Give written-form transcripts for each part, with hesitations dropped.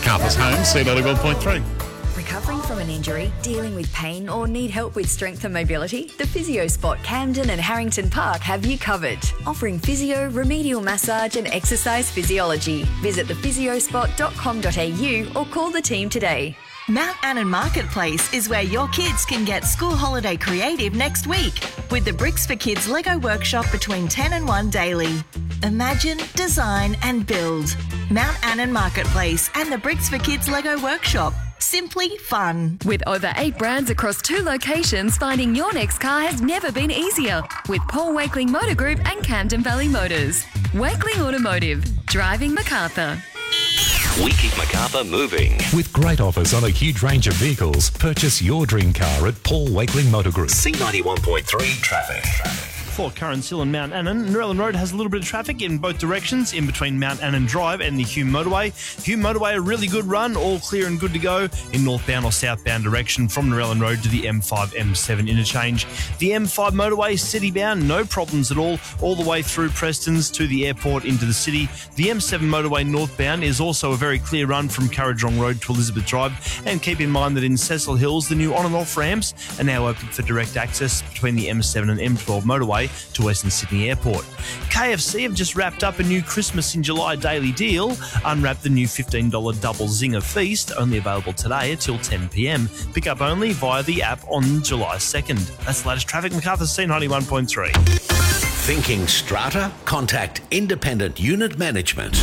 Macarthur's home, C91.3. Recovering from an injury, dealing with pain or need help with strength and mobility? The PhysioSpot Camden and Harrington Park have you covered. Offering physio, remedial massage and exercise physiology. Visit thephysiospot.com.au or call the team today. Mount Annan Marketplace is where your kids can get school holiday creative next week with the Bricks for Kids Lego workshop between 10 and 1 daily. Imagine, design and build. Mount Annan Marketplace and the Bricks for Kids Lego workshop. Simply fun. With over 8 brands across 2 locations, finding your next car has never been easier. With Paul Wakeling Motor Group and Camden Valley Motors. Wakeling Automotive. Driving Macarthur. We keep Macarthur moving. With great offers on a huge range of vehicles, purchase your dream car at Paul Wakeling Motor Group. C91.3 traffic. For Curran Sill and Mount Annan, Narellan Road has a little bit of traffic in both directions in between Mount Annan Drive and the Hume Motorway. Hume Motorway, a really good run, all clear and good to go in northbound or southbound direction from Narellan Road to the M5-M7 interchange. The M5 Motorway, city-bound, no problems at all the way through Prestons to the airport into the city. The M7 Motorway northbound is also a very clear run from Currajong Road to Elizabeth Drive. And keep in mind that in Cecil Hills, the new on and off ramps are now open for direct access between the M7 and M12 Motorway to Western Sydney Airport. KFC have just wrapped up a new Christmas in July daily deal. Unwrap the new $15 double zinger feast, only available today until 10 p.m. Pick up only via the app on July 2nd. That's the latest traffic. Macarthur C91.3. Thinking strata? Contact Independent Unit Management.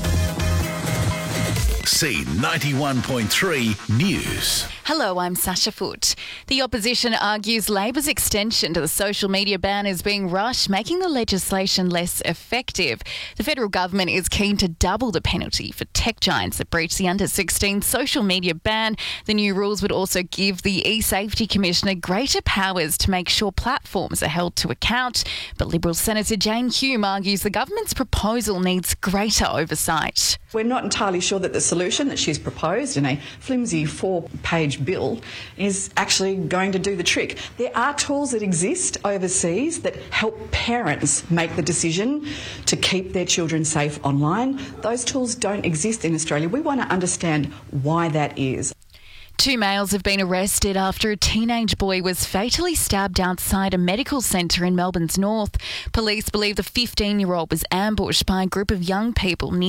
C91.3 News. Hello, I'm Sasha Foote. The opposition argues Labor's extension to the social media ban is being rushed, making the legislation less effective. The federal government is keen to double the penalty for tech giants that breach the under-16 social media ban. The new rules would also give the eSafety Commissioner greater powers to make sure platforms are held to account. But Liberal Senator Jane Hume argues the government's proposal needs greater oversight. We're not entirely sure that the solution that she's proposed in a flimsy 4-page bill is actually going to do the trick. There are tools that exist overseas that help parents make the decision to keep their children safe online. Those tools don't exist in Australia. We want to understand why that is. 2 males have been arrested after a teenage boy was fatally stabbed outside a medical centre in Melbourne's north. Police believe the 15-year-old was ambushed by a group of young people near